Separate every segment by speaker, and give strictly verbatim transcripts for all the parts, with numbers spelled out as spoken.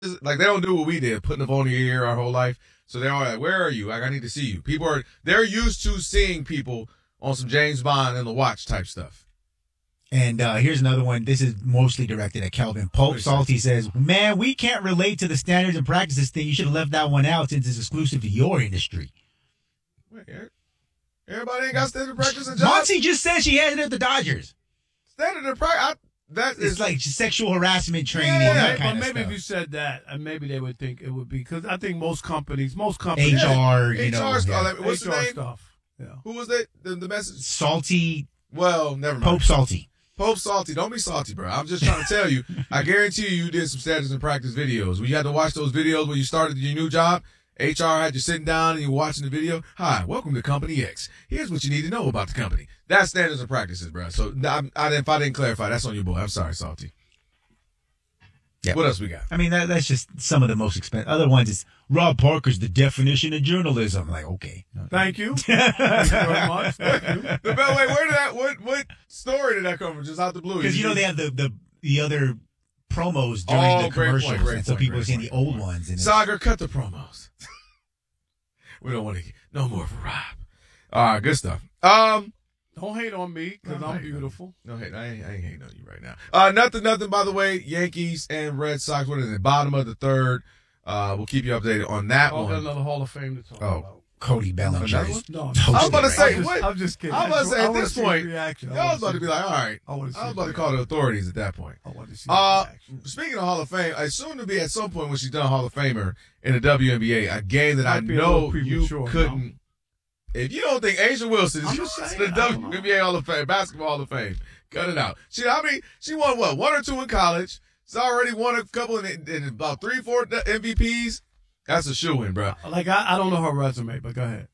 Speaker 1: like they don't do what we did, putting the phone in your ear our whole life. So they're all like, where are you? Like, I need to see you. People are, they're used to seeing people on some James Bond and the watch type stuff.
Speaker 2: And uh, here's another one. This is mostly directed at Kelvin. Pope Salty says, man, we can't relate to the standards and practices thing. You should have left that one out since it's exclusive to your industry.
Speaker 1: Wait, everybody ain't got standard practice and jobs?
Speaker 2: Monty just said she had it at the Dodgers.
Speaker 1: Standard and practice? That is
Speaker 2: it's like sexual harassment training.
Speaker 3: Yeah,
Speaker 2: that
Speaker 3: but
Speaker 2: kind
Speaker 3: maybe
Speaker 2: of stuff.
Speaker 3: if you said that, and maybe they would think it would be because I think most companies, most companies,
Speaker 2: H R,
Speaker 1: yeah,
Speaker 2: you know,
Speaker 1: H R stuff.
Speaker 2: yeah.
Speaker 1: Like, what's
Speaker 3: H R
Speaker 1: the name?
Speaker 3: stuff. Yeah.
Speaker 1: Who was that? The, the message?
Speaker 2: Salty.
Speaker 1: Well, never mind.
Speaker 2: Pope Salty.
Speaker 1: Pope Salty. Don't be salty, bro. I'm just trying to tell you. I guarantee you, you did some standards and practice videos. When you had to watch those videos when you started your new job, H R had you sitting down and you were watching the video. Hi, welcome to Company X. Here's what you need to know about the company. That's standards and practices, bro. So I, I, if I didn't clarify, that's on your boy. I'm sorry, Salty.
Speaker 2: Yeah.
Speaker 1: What else we got?
Speaker 2: I mean, that, that's just some of the most expensive. Other ones is Rob Parker's the definition of journalism. Like, okay.
Speaker 3: Thank you. Thank you very much. Thank you.
Speaker 1: The bell, wait, where did that, what, what story did that come from? Just out the blue?
Speaker 2: Because, you know, they have the, the, the other promos during
Speaker 1: Oh,
Speaker 2: the
Speaker 1: great
Speaker 2: commercials.
Speaker 1: point, great
Speaker 2: and so
Speaker 1: point,
Speaker 2: people
Speaker 1: great
Speaker 2: are seeing
Speaker 1: point,
Speaker 2: the old
Speaker 1: great
Speaker 2: ones. And it's-
Speaker 1: Sagar, cut the promos. We don't want to get no more for Rob. All right, good stuff. Um,
Speaker 3: Don't hate on me because
Speaker 1: No,
Speaker 3: I'm
Speaker 1: hate
Speaker 3: beautiful.
Speaker 1: No hate. I ain't, I ain't hating on you right now. Uh, nothing, nothing. By the way, Yankees and Red Sox. What is it? Bottom of the third. Uh, we'll keep you updated on that
Speaker 3: I'll
Speaker 1: one.
Speaker 3: got another Hall of Fame to talk
Speaker 1: Oh.
Speaker 3: about.
Speaker 2: Cody Bellinger.
Speaker 1: Another
Speaker 2: is
Speaker 3: one? No,
Speaker 2: toasted
Speaker 1: I was about to
Speaker 2: right
Speaker 1: say,
Speaker 2: now.
Speaker 3: I'm just,
Speaker 1: what?
Speaker 3: I'm just kidding.
Speaker 1: I was about to say,
Speaker 3: I
Speaker 1: at
Speaker 3: wanna
Speaker 1: this
Speaker 3: see his
Speaker 1: point,
Speaker 3: reaction.
Speaker 1: I was about to be like, all right.
Speaker 3: I want to see
Speaker 1: I was
Speaker 3: his
Speaker 1: about to call the
Speaker 3: reaction.
Speaker 1: authorities at that point.
Speaker 3: I want to see his
Speaker 1: Uh,
Speaker 3: reaction.
Speaker 1: speaking of Hall of Fame, I assume to be at some point when she's done Hall of Famer in the W N B A, a game that I
Speaker 3: Might be a little
Speaker 1: know you
Speaker 3: premature,
Speaker 1: couldn't. If you don't think Asia Wilson
Speaker 3: I'm
Speaker 1: is
Speaker 3: just saying,
Speaker 1: the
Speaker 3: I don't
Speaker 1: W N B A Hall of Fame, Basketball Hall of Fame, cut it out. She, I mean, she won what, one or two in college. She's already won a couple in, in about three, four M V Ps. That's a shoe-in, bro.
Speaker 3: Like, I, I don't know her resume, but go ahead.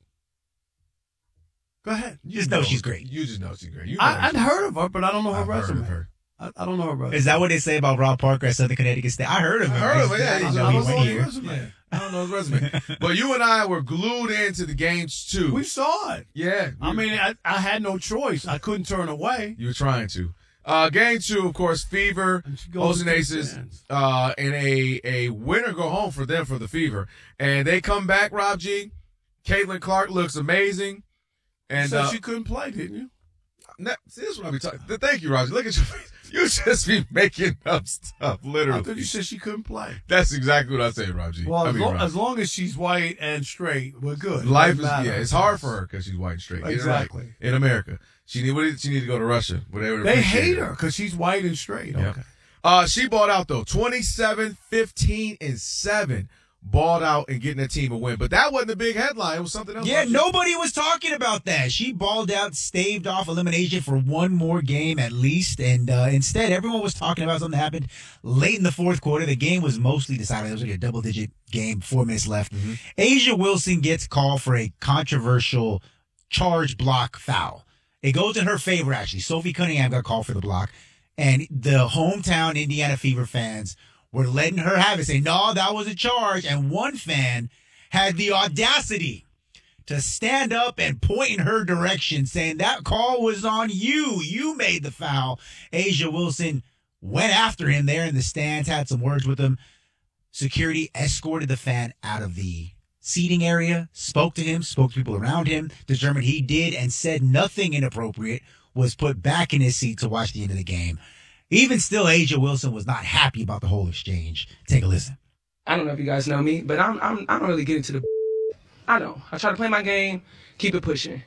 Speaker 3: Go ahead.
Speaker 2: You just know she's great.
Speaker 1: You just know she's great. You know
Speaker 3: I, I'd
Speaker 1: she's-
Speaker 3: heard of her, but I don't know her
Speaker 1: I've heard
Speaker 3: resume.
Speaker 1: of her.
Speaker 3: I, I don't know her resume.
Speaker 2: Is that what they say about Rob Parker at Southern Connecticut State? I heard of
Speaker 1: I
Speaker 2: him.
Speaker 1: heard of
Speaker 2: I
Speaker 1: him, yeah,
Speaker 2: didn't
Speaker 1: he's
Speaker 2: know
Speaker 1: a-
Speaker 2: he
Speaker 1: I don't
Speaker 2: went
Speaker 1: know
Speaker 2: here.
Speaker 1: his resume. I don't know his resume. But you and I were glued into the games too.
Speaker 3: We saw it.
Speaker 1: yeah.
Speaker 3: I
Speaker 1: we-
Speaker 3: mean, I, I had no choice. I couldn't turn away.
Speaker 1: You were trying to. Uh, game two, of course, Fever,
Speaker 3: And she goes
Speaker 1: Ocean
Speaker 3: to the
Speaker 1: Aces,
Speaker 3: stands.
Speaker 1: uh, and a, a winner go home for them for the Fever. And they come back, Rob G. Caitlin Clark looks amazing.
Speaker 3: You
Speaker 1: And,
Speaker 3: said
Speaker 1: uh,
Speaker 3: she couldn't play, didn't you?
Speaker 1: na- see, this is what I be talking. Thank you, Roger. Look at your face. You just be making up stuff,
Speaker 3: I
Speaker 1: literally.
Speaker 3: thought you said she couldn't play.
Speaker 1: That's exactly what I said, Rob G.
Speaker 3: Well,
Speaker 1: I
Speaker 3: as,
Speaker 1: mean,
Speaker 3: lo-
Speaker 1: Rob.
Speaker 3: as long as she's white and straight, we're good. It
Speaker 1: Life is,
Speaker 3: doesn't
Speaker 1: yeah,
Speaker 3: matter.
Speaker 1: it's hard for her because she's white and straight. Get it right.
Speaker 3: Exactly.
Speaker 1: In America. She need, what did she need to go to Russia? Where they would
Speaker 3: They
Speaker 1: appreciate
Speaker 3: hate her because she's white and straight.
Speaker 1: Yeah.
Speaker 3: Okay.
Speaker 1: Uh, she balled out though, twenty-seven, fifteen, and seven. Balled out and getting a team a win. But that wasn't the big headline. It was something else.
Speaker 2: Yeah, nobody was talking about that. She balled out, staved off elimination for one more game at least, and uh, instead everyone was talking about something that happened late in the fourth quarter. The game was mostly decided. It was like a double-digit game, four minutes left.
Speaker 1: Mm-hmm.
Speaker 2: Asia Wilson gets called for a controversial charge block foul. It goes in her favor, actually. Sophie Cunningham got called for the block, and the hometown Indiana Fever fans were letting her have it, saying, no, that was a charge. And one fan had the audacity to stand up and point in her direction, saying that call was on you. You made the foul. Asia Wilson went after him there in the stands, had some words with him. Security escorted the fan out of the seating area, spoke to him, spoke to people around him, determined he did and said nothing inappropriate, was put back in his seat to watch the end of the game. Even still, Asia Wilson was not happy about the whole exchange. Take a listen.
Speaker 4: I don't know if you guys know me, but I'm, I'm I don't really get into the. I don't. I try to play my game, keep it pushing.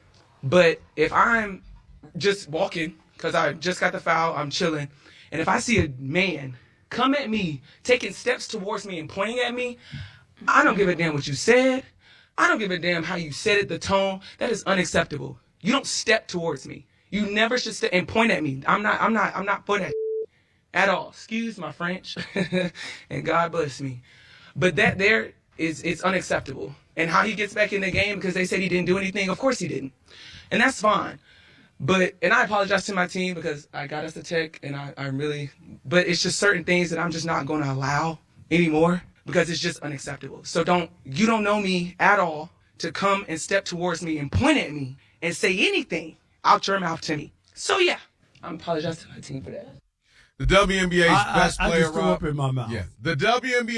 Speaker 4: But if I'm just walking because I just got the foul, I'm chilling, and if I see a man come at me, taking steps towards me and pointing at me, I don't give a damn what you said. I don't give a damn how you said it, the tone. That is unacceptable. You don't step towards me. You never should step and point at me. I'm not. I'm not. I'm not for that at all. Excuse my French, and God bless me. But that there is it's unacceptable. And how he gets back in the game because they said he didn't do anything. Of course he didn't, and that's fine. But and I apologize to my team because I got us the tech, and I, I really. But it's just certain things that I'm just not going to allow anymore because it's just unacceptable. So don't you don't know me at all to come and step towards me and point at me and say anything out your mouth to me. So yeah, I apologize to my team for that.
Speaker 1: the W N B A's
Speaker 3: I,
Speaker 1: best
Speaker 3: I, I
Speaker 1: player,
Speaker 3: just threw
Speaker 1: Rob.
Speaker 3: up in my mouth.
Speaker 1: Yeah, the W N B A